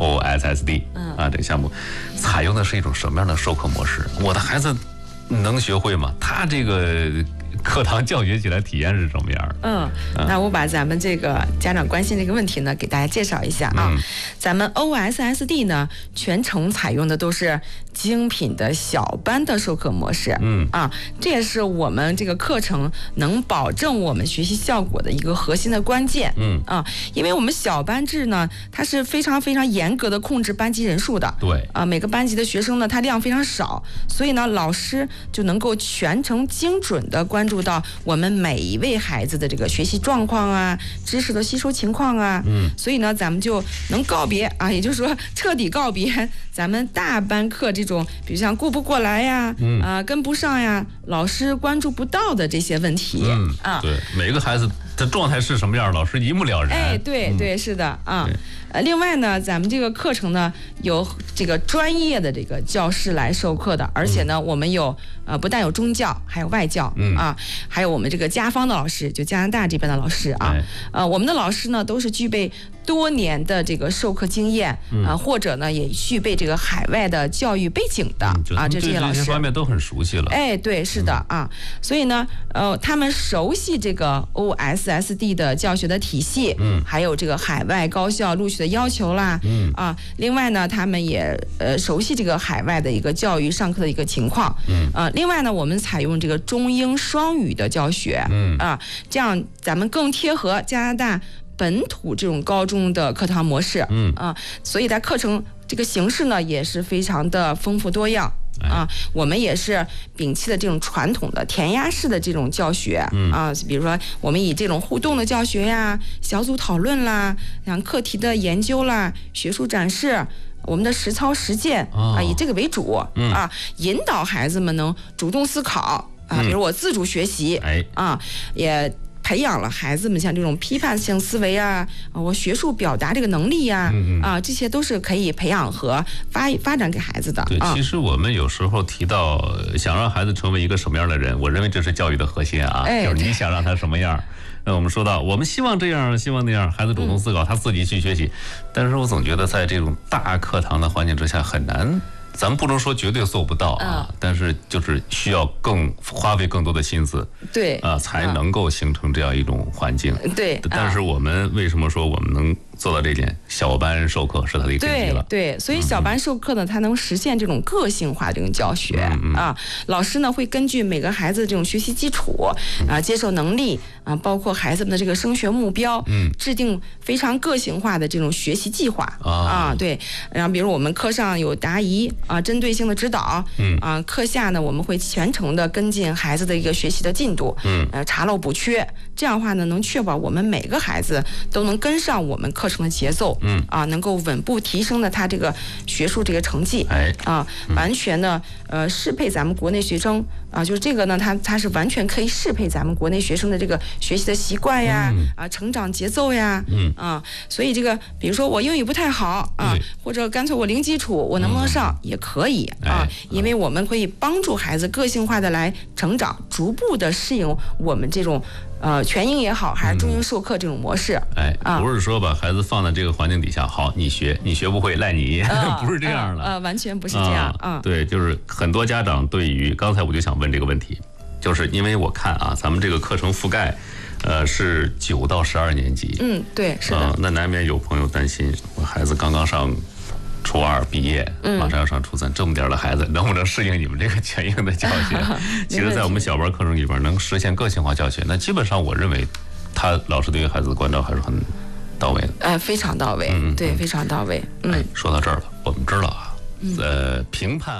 OSSD 这个项目，采用的是一种什么样的授课模式？我的孩子能学会吗？他这个课堂教学起来体验是什么样的？ 那我把咱们这个家长关心这个问题呢，给大家介绍一下啊。咱们 OSSD 呢，全程采用的都是精品的小班的授课模式。这也是我们这个课程能保证我们学习效果的一个核心的关键。因为我们小班制呢，它是非常非常严格的控制班级人数的。 对每个班级的学生呢，它量非常少，所以呢，老师就能够全程精准的关注到我们每一位孩子的这个学习状况啊，知识的吸收情况啊。所以呢，咱们就能告别啊，也就是说彻底告别咱们大班课这种，比如像顾不过来呀，跟不上呀，老师关注不到的这些问题。 对，每个孩子的状态是什么样，老师一目了然。 对，是的啊。另外呢，咱们这个课程呢，有这个专业的这个教师来授课的，而且呢，我们有不但有中教，还有外教还有我们这个家方的老师，就加拿大这边的老师我们的老师呢，都是具备多年的这个授课经验或者呢，也具备这个海外的教育背景的这些老师， 这些方面都很熟悉了。 对，是的所以呢，他们熟悉这个 OSSD 的教学的体系，还有这个海外高校录取的要求啦，另外呢，他们也熟悉这个海外的一个教育上课的一个情况，另外呢，我们采用这个中英双语的教学，这样咱们更贴合加拿大本土这种高中的课堂模式，所以在课程这个形式呢，也是非常的丰富多样。我们也是摒弃了这种传统的填鸭式的这种教学比如说我们以这种互动的教学呀、小组讨论啦、像课题的研究啦、学术展示、我们的实操实践以这个为主引导孩子们能主动思考比如我自主学习也培养了孩子们像这种批判性思维我学术表达这个能力这些都是可以培养和发展给孩子的。 对，其实我们有时候提到想让孩子成为一个什么样的人，我认为这是教育的核心就是你想让他什么样。那我们说到，我们希望这样，希望那样，孩子主动思考，他自己去学习。但是我总觉得在这种大课堂的环境之下很难。咱们不能说绝对做不到但是就是需要花费更多的心思，才能够形成这样一种环境。但是我们为什么说我们能做到这点？小班授课是它的一个根基了。 对，所以小班授课呢，它能实现这种个性化这种教学老师呢会根据每个孩子的这种学习基础接受能力包括孩子们的这个升学目标，制定非常个性化的这种学习计划对。然后比如我们课上有答疑针对性的指导课下呢，我们会全程的跟进孩子的一个学习的进度查漏补缺，这样的话呢，能确保我们每个孩子都能跟上我们课程的节奏能够稳步提升的他这个学术这个成绩完全呢适配咱们国内学生就是这个呢，它是完全可以适配咱们国内学生的这个学习的习惯呀成长节奏呀所以这个比如说我英语不太好或者干脆我零基础，我能不能上也可以因为我们可以帮助孩子个性化的来成长，逐步的适应我们这种全英也好，还是中英授课这种模式。 不是说把孩子放在这个环境底下，好，你学不会赖你，不是这样的。 完全不是这样对，就是很多家长对于刚才我就想问这个问题，就是因为我看咱们这个课程覆盖是9到12年级。 对，是的。 那难免有朋友担心，我孩子刚刚上初2毕业，马上要上初3，这么点的孩子能不能适应你们这个全英的教学？其实在我们小班课程里边能实现个性化教学，那基本上我认为老师对于孩子的关照还是很到位的。非常到位。对，非常到位。说到这儿了，我们知道评判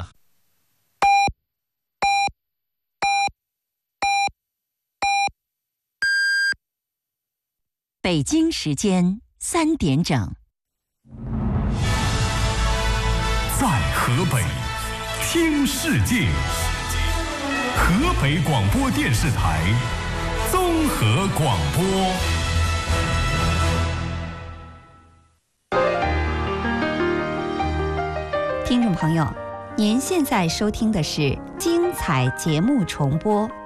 北京时间3点整。 在河北听世界，河北广播电视台综合广播。 听众朋友，您现在收听的是精彩节目重播。